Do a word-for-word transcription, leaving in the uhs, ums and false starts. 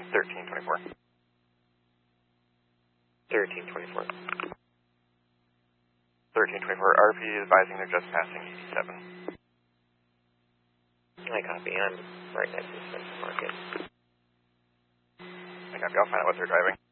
thirteen twenty-four. thirteen twenty-four. thirteen twenty-four, R P advising they're just passing eighty-seven. I copy. I'm right next to Spencer Market. I copy. I'll find out what they're driving.